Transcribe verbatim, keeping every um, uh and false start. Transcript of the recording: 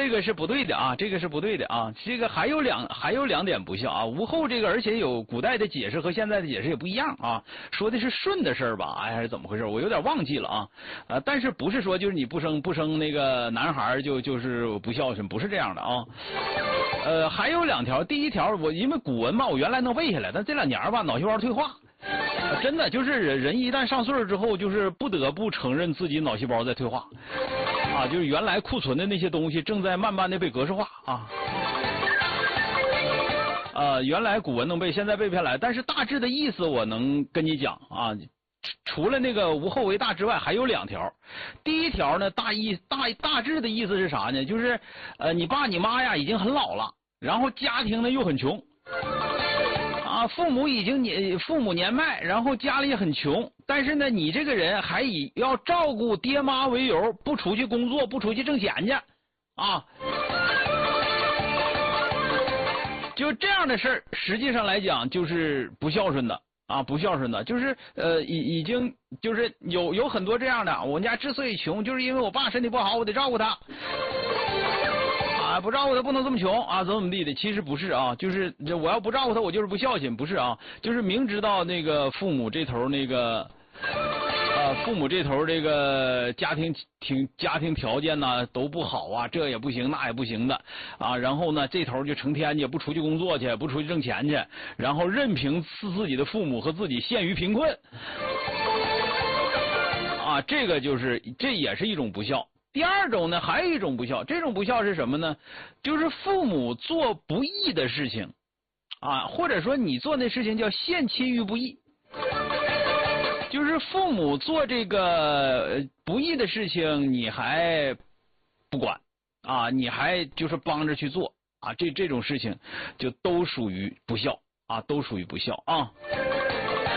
这个是不对的啊，这个是不对的啊。这个还有两还有两点不孝啊。无后这个，而且有古代的解释和现在的解释也不一样啊。说的是舜的事儿吧，哎，还是怎么回事？我有点忘记了啊。呃，但是不是说就是你不生不生那个男孩就就是不孝顺，不是这样的啊。呃，还有两条，第一条我因为古文嘛，我原来能背下来，但这两年吧，脑细胞退化。真的就是人人一旦上岁数之后，就是不得不承认自己脑细胞在退化，啊，就是原来库存的那些东西正在慢慢的被格式化啊。呃，原来古文能背，现在背不下来，但是大致的意思我能跟你讲啊。除了那个无后为大之外，还有两条。第一条呢，大意大大致的意思是啥呢？就是呃，你爸你妈呀已经很老了，然后家庭呢又很穷。啊，父母已经年父母年迈，然后家里很穷，但是呢，你这个人还以要照顾爹妈为由，不出去工作，不出去挣钱去，啊，就这样的事儿，实际上来讲就是不孝顺的啊，不孝顺的，就是呃，已已经就是有有很多这样的，我们家之所以穷，就是因为我爸身体不好，我得照顾他。啊，不照顾他不能这么穷啊，怎么怎么地的？其实不是啊，就是这我要不照顾他，我就是不孝心，不是啊，就是明知道那个父母这头那个，呃，父母这头这个家庭挺家庭条件呢都不好啊，这也不行那也不行的啊，然后呢这头就成天也不出去工作去，不出去挣钱去，然后任凭自自己的父母和自己陷于贫困，啊，这个就是这也是一种不孝。第二种呢，还有一种不孝，这种不孝是什么呢？就是父母做不义的事情，啊，或者说你做那事情叫陷亲于不义，就是父母做这个不义的事情，你还不管啊，你还就是帮着去做啊，这这种事情就都属于不孝啊，都属于不孝啊。